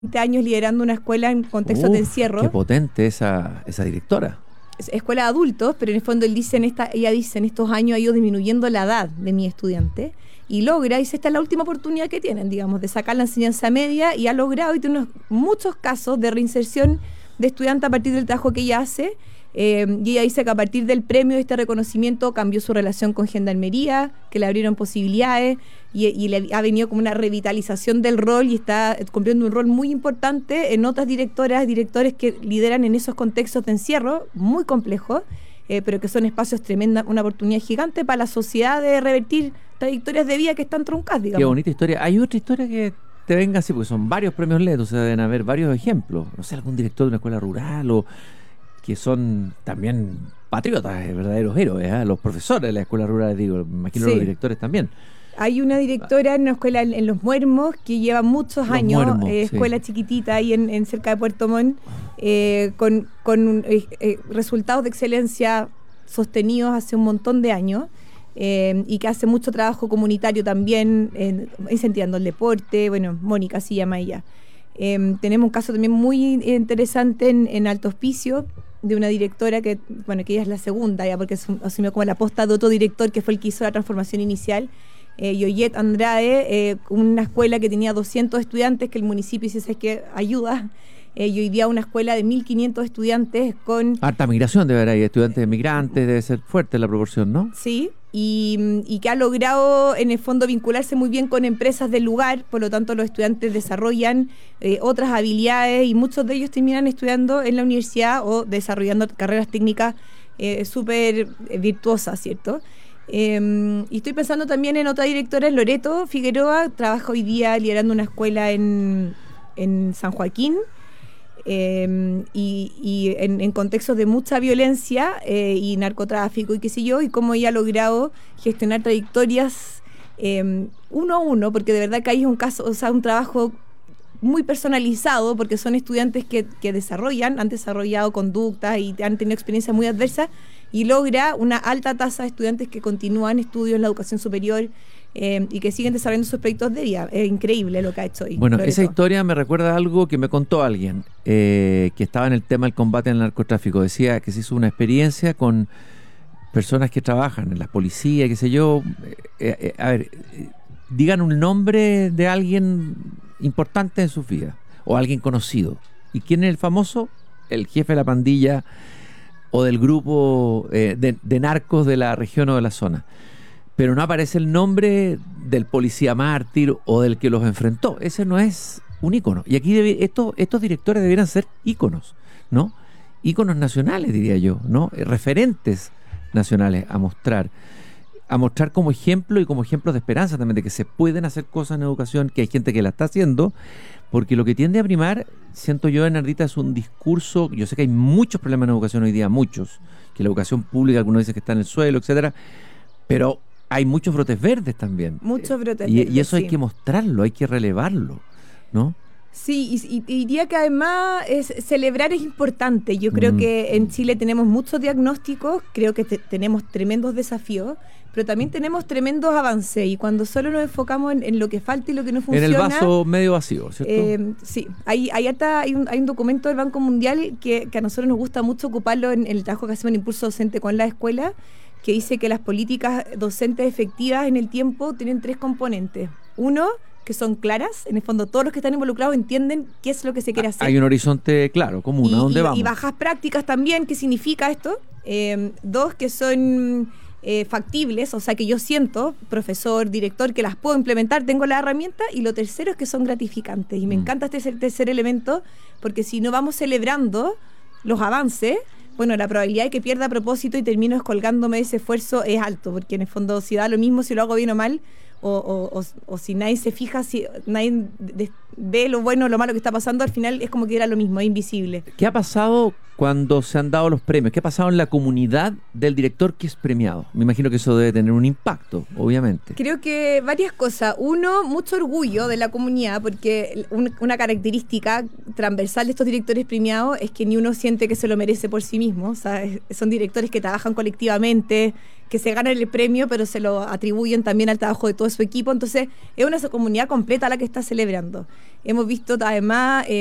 20 años liderando una escuela en contextos de encierro. Qué potente esa directora. Escuela de adultos, pero en el fondo ella dice, en estos años ha ido disminuyendo la edad de mi estudiante y logra, dice, esta es la última oportunidad que tienen, digamos, de sacar la enseñanza media, y ha logrado, y tiene muchos casos de reinserción de estudiantes a partir del trabajo que ella hace. Y ella dice que a partir del premio, de este reconocimiento, cambió su relación con Gendarmería, que le abrieron posibilidades y le ha venido como una revitalización del rol, y está cumpliendo un rol muy importante en otras directores que lideran en esos contextos de encierro muy complejos, pero que son espacios tremendos, una oportunidad gigante para la sociedad de revertir trayectorias de vida que están truncadas, digamos. Qué bonita historia. Hay otra historia que te venga así, porque son varios premios LED, o sea, deben haber varios ejemplos. No sé, algún director de una escuela rural o que son también patriotas, verdaderos héroes, los profesores de la escuela rural, digo, me imagino los directores también. Hay una directora en una escuela en Los Muermos que lleva muchos años, escuela chiquitita ahí en cerca de Puerto Montt, con resultados de excelencia sostenidos hace un montón de años, y que hace mucho trabajo comunitario también, incentivando el deporte. Bueno, Mónica se llama ella. Tenemos un caso también muy interesante en Alto Hospicio, de una directora que ella es la segunda, ya, porque asumió como la posta de otro director que fue el que hizo la transformación inicial, Yoyet Andrade, una escuela que tenía 200 estudiantes, que el municipio dice que ayuda, y hoy día una escuela de 1.500 estudiantes con... Harta migración debe haber ahí, estudiantes migrantes, debe ser fuerte la proporción, ¿no? Sí, y que ha logrado en el fondo vincularse muy bien con empresas del lugar, por lo tanto los estudiantes desarrollan otras habilidades, y muchos de ellos terminan estudiando en la universidad o desarrollando carreras técnicas súper virtuosas, ¿cierto? Y estoy pensando también en otra directora, Loreto Figueroa, trabaja hoy día liderando una escuela en San Joaquín, y en contextos de mucha violencia y narcotráfico y qué sé yo, y cómo ella ha logrado gestionar trayectorias uno a uno, porque de verdad que ahí es un caso, o sea, un trabajo muy personalizado, porque son estudiantes que han desarrollado conductas y han tenido experiencias muy adversas, y logra una alta tasa de estudiantes que continúan estudios en la educación superior, y que siguen desarrollando sus proyectos de vida. Es increíble lo que ha hecho hoy. Bueno, esa historia me recuerda a algo que me contó alguien que estaba en el tema del combate al narcotráfico. Decía que se hizo una experiencia con personas que trabajan en la policía, qué sé yo. Digan un nombre de alguien importante en sus vidas, o alguien conocido. ¿Y quién es el famoso? El jefe de la pandilla o del grupo de narcos de la región o de la zona. Pero no aparece el nombre del policía mártir o del que los enfrentó. Ese no es un ícono. Y aquí estos directores debieran ser íconos, ¿no? Íconos nacionales, diría yo, ¿no? Referentes nacionales a mostrar como ejemplo, y como ejemplos de esperanza también, de que se pueden hacer cosas en educación, que hay gente que la está haciendo, porque lo que tiende a primar, siento yo, Bernardita, es un discurso. Yo sé que hay muchos problemas en educación hoy día, muchos, que la educación pública, algunos dicen que está en el suelo, etcétera, pero hay muchos brotes verdes también. Muchos brotes verdes, y eso hay que mostrarlo, hay que relevarlo, ¿no? Sí, y diría que además celebrar es importante. Yo creo que en Chile tenemos muchos diagnósticos, creo que tenemos tremendos desafíos, pero también tenemos tremendos avances, y cuando solo nos enfocamos en lo que falta y lo que no funciona... En el vaso medio vacío, ¿cierto? Sí, hay un documento del Banco Mundial que a nosotros nos gusta mucho ocuparlo en el trabajo que hacemos en Impulso Docente con la escuela, que dice que las políticas docentes efectivas en el tiempo tienen 3 componentes. Uno, que son claras, en el fondo todos los que están involucrados entienden qué es lo que se quiere hacer. Hay un horizonte claro, común, ¿a dónde vamos? Y bajas prácticas también, ¿qué significa esto? 2, que son factibles, o sea que yo siento, profesor, director, que las puedo implementar, tengo la herramienta. Y lo tercero es que son gratificantes, y me encanta este tercer elemento, porque si no vamos celebrando los avances, bueno, la probabilidad de que pierda propósito y termino descolgándome de ese esfuerzo es alto, porque en el fondo si da lo mismo si lo hago bien o mal, o si nadie se fija, si nadie ve lo bueno o lo malo que está pasando, al final es como que era lo mismo, es invisible. ¿Qué ha pasado cuando se han dado los premios? ¿Qué ha pasado en la comunidad del director que es premiado? Me imagino que eso debe tener un impacto, obviamente. Creo que varias cosas. Uno, mucho orgullo de la comunidad, porque una característica transversal de estos directores premiados es que ni uno siente que se lo merece por sí mismo. O sea, son directores que trabajan colectivamente, que se ganan el premio, pero se lo atribuyen también al trabajo de todo su equipo. Entonces, es una comunidad completa la que está celebrando. hemos visto además